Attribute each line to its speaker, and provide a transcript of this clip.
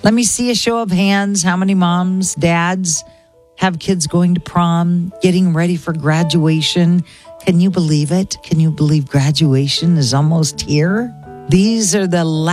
Speaker 1: Let me see a show of hands. How many moms, dads have kids going to prom, getting ready for graduation? Can you believe it? Can you believe graduation is almost here? These are the